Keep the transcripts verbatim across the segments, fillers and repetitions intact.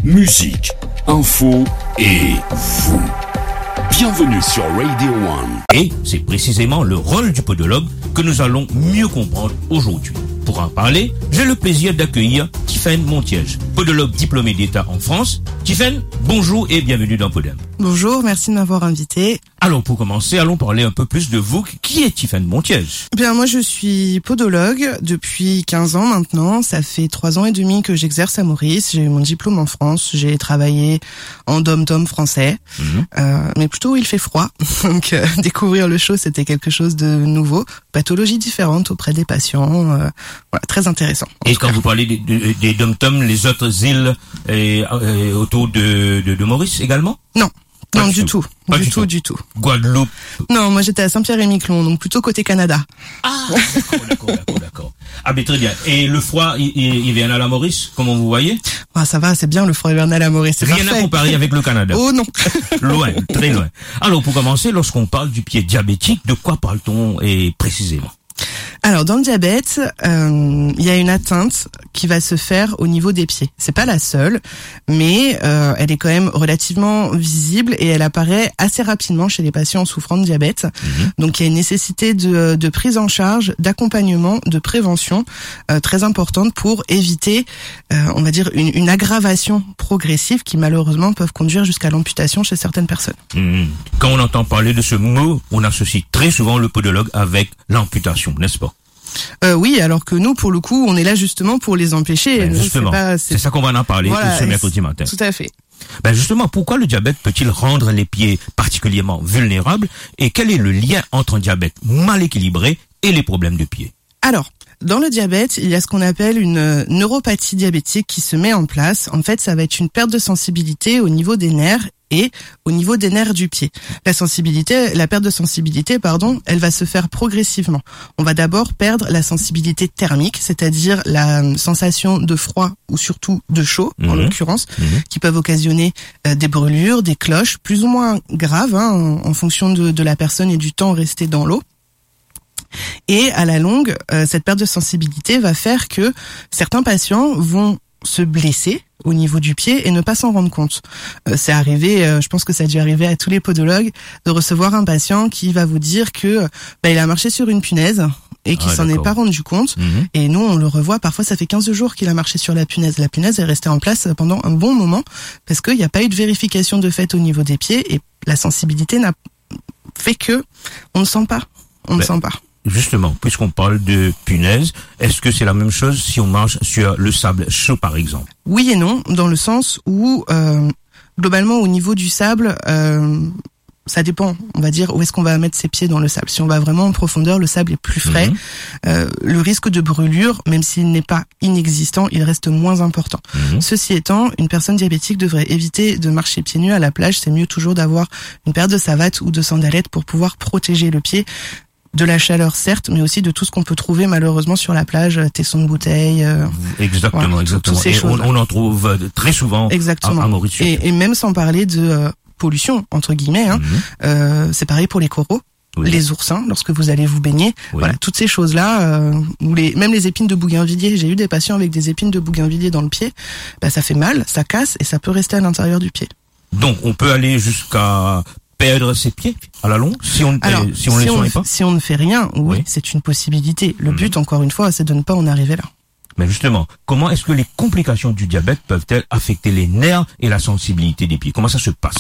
musique, info et vous. Bienvenue sur Radio One. Et c'est précisément le rôle du podologue que nous allons mieux comprendre aujourd'hui. Pour en parler, j'ai le plaisir d'accueillir Tiffaine Montiège, podologue diplômée d'État en France. Tiffaine, bonjour et bienvenue dans Podem. Bonjour, merci de m'avoir invité. Alors pour commencer, allons parler un peu plus de vous. Qui est Tiffaine Montiège ? Bien, moi je suis podologue depuis quinze ans maintenant. Ça fait trois ans et demi que j'exerce à Maurice. J'ai eu mon diplôme en France. J'ai travaillé en dom-tom français, mmh. euh, mais plutôt où il fait froid. Donc euh, découvrir le chaud, c'était quelque chose de nouveau. Pathologie différente auprès des patients. Euh, voilà, très intéressant. Et quand cas. Vous parlez des, des, des dom-tom, les autres îles et, et autour de, de, de Maurice également ? Non. Pas non, du, du tout. tout. Pas du du tout, tout, du tout. Guadeloupe. Non, moi j'étais à Saint-Pierre-et-Miquelon, donc plutôt côté Canada. Ah, d'accord, d'accord, d'accord, d'accord. Ah, mais très bien. Et le froid, il, il, il vient à la Maurice, comment vous voyez ? Ah, ça va, c'est bien le froid hivernal à Maurice. C'est Rien parfait. à comparer avec le Canada. Oh non. Loin, très loin. Alors, pour commencer, lorsqu'on parle du pied diabétique, de quoi parle-t-on et précisément ? Alors dans le diabète, euh, il y a une atteinte qui va se faire au niveau des pieds. C'est pas la seule, mais euh, elle est quand même relativement visible et elle apparaît assez rapidement chez les patients souffrant de diabète. Mmh. Donc il y a une nécessité de, de prise en charge, d'accompagnement, de prévention euh, très importante pour éviter, euh, on va dire, une, une aggravation progressive qui malheureusement peuvent conduire jusqu'à l'amputation chez certaines personnes. Mmh. Quand on entend parler de ce mot, on associe très souvent le podologue avec l'amputation, n'est-ce pas ? Euh, oui, alors que nous, pour le coup, on est là justement pour les empêcher. Ben justement, c'est, pas, c'est... c'est ça qu'on va en parler voilà, ce mercredi matin. Tout à fait. Ben justement, pourquoi le diabète peut-il rendre les pieds particulièrement vulnérables et quel est le lien entre un diabète mal équilibré et les problèmes de pied ? Alors, dans le diabète, il y a ce qu'on appelle une neuropathie diabétique qui se met en place. En fait, ça va être une perte de sensibilité au niveau des nerfs et au niveau des nerfs du pied. La sensibilité, la perte de sensibilité, pardon, elle va se faire progressivement. On va d'abord perdre la sensibilité thermique, c'est-à-dire la sensation de froid ou surtout de chaud, mmh. en l'occurrence, mmh. qui peuvent occasionner euh, des brûlures, des cloches, plus ou moins graves, hein, en, en fonction de, de la personne et du temps resté dans l'eau. Et à la longue, euh, cette perte de sensibilité va faire que certains patients vont se blesser au niveau du pied et ne pas s'en rendre compte. Euh, c'est arrivé, euh, je pense que ça a dû arriver à tous les podologues, de recevoir un patient qui va vous dire que bah, il a marché sur une punaise et qu'il ah, s'en d'accord. est pas rendu compte. Mmh. Et nous, on le revoit, parfois ça fait quinze jours qu'il a marché sur la punaise. La punaise est restée en place pendant un bon moment parce qu'il n'y a pas eu de vérification de fait au niveau des pieds et la sensibilité n'a fait que on ne sent pas. On ben. ne sent pas. Justement, puisqu'on parle de punaise, est-ce que c'est la même chose si on marche sur le sable chaud, par exemple ? Oui et non, dans le sens où, euh, globalement, au niveau du sable, euh, ça dépend, on va dire, où est-ce qu'on va mettre ses pieds dans le sable. Si on va vraiment en profondeur, le sable est plus frais. Mmh. Euh, le risque de brûlure, même s'il n'est pas inexistant, il reste moins important. Mmh. Ceci étant, une personne diabétique devrait éviter de marcher pieds nus à la plage. C'est mieux toujours d'avoir une paire de savates ou de sandalettes pour pouvoir protéger le pied de la chaleur, certes, mais aussi de tout ce qu'on peut trouver malheureusement sur la plage, tessons de bouteilles. Euh, exactement, voilà, exactement. Et on, on en trouve très souvent exactement. à, à Maurice. Et, et même sans parler de euh, pollution, entre guillemets, hein, mmh. euh, c'est pareil pour les coraux. Oui. Les oursins, lorsque vous allez vous baigner, oui. voilà, toutes ces choses-là, euh, ou les, même les épines de bougainvillier. J'ai eu des patients avec des épines de bougainvillier dans le pied. Bah, ça fait mal, ça casse et ça peut rester à l'intérieur du pied. Donc, on peut aller jusqu'à perdre ses pieds à la longue si on Alors, euh, si on si les soigne pas. Si on ne fait rien, oui, oui. c'est une possibilité. Le mmh. but, encore une fois, c'est de ne pas en arriver là. Mais justement, comment est-ce que les complications du diabète peuvent-elles affecter les nerfs et la sensibilité des pieds ? Comment ça se passe ?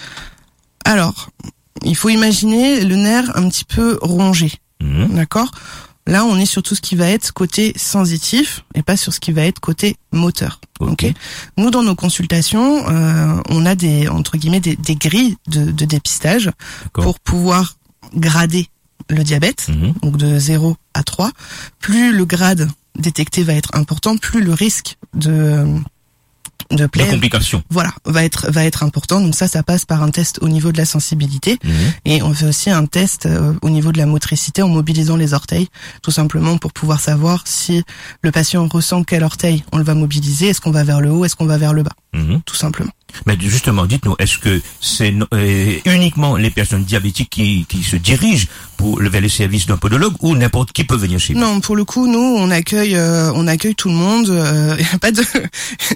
Alors, il faut imaginer le nerf un petit peu rongé, mmh. d'accord ? Là, on est sur tout ce qui va être côté sensitif et pas sur ce qui va être côté moteur. Ok. Okay. Nous, dans nos consultations, euh, on a des entre guillemets des, des grilles de, de dépistage d'accord. pour pouvoir grader le diabète, mmh. donc de zéro à trois. Plus le grade détecté va être important, plus le risque de de plaie, de complications. Voilà, va être va être important. Donc ça, ça passe par un test au niveau de la sensibilité mmh. et on fait aussi un test euh, au niveau de la motricité en mobilisant les orteils, tout simplement pour pouvoir savoir si le patient ressent quel orteil on le va mobiliser. Est-ce qu'on va vers le haut, est-ce qu'on va vers le bas, mmh. tout simplement. Mais justement, dites-nous, est-ce que c'est euh, uniquement les personnes diabétiques qui, qui se dirigent pour vers les services d'un podologue ou n'importe qui peut venir chez vous? Non, pour le coup, nous, on accueille, euh, on accueille tout le monde. Il euh, y a pas de,